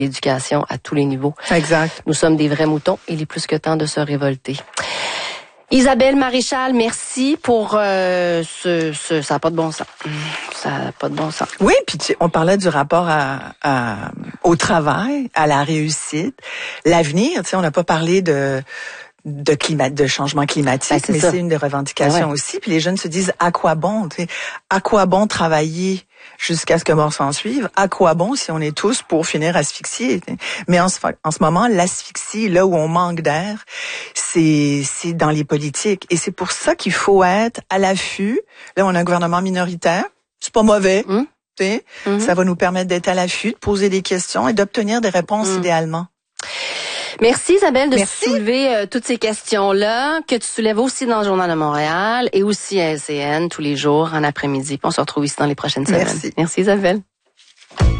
l'éducation à tous les niveaux. Exact. Nous sommes des vrais moutons. Il est plus que temps de se révolter. Isabelle Maréchal, merci pour ça n'a pas de bon sens. Ça n'a pas de bon sens. Oui, puis on parlait du rapport au travail, à la réussite, l'avenir. On n'a pas parlé de changement climatique, mais c'est une des revendications aussi. Puis les jeunes se disent à quoi bon, à quoi bon travailler jusqu'à ce que mort s'en suive, à quoi bon si on est tous pour finir asphyxiés. Mais en ce moment, l'asphyxie, là où on manque d'air, c'est dans les politiques. Et c'est pour ça qu'il faut être à l'affût. Là, on a un gouvernement minoritaire, c'est pas mauvais. Ça va nous permettre d'être à l'affût, de poser des questions et d'obtenir des réponses idéalement. Merci Isabelle de soulever toutes ces questions-là, que tu soulèves aussi dans le Journal de Montréal et aussi à LCN tous les jours en après-midi. On se retrouve ici dans les prochaines semaines. Merci. Merci Isabelle.